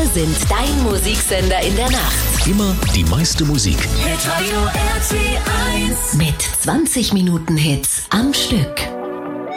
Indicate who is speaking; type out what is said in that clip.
Speaker 1: sind dein Musiksender in der Nacht.
Speaker 2: Immer die meiste Musik.
Speaker 1: Hitradio RT1 mit 20 Minuten Hits am Stück.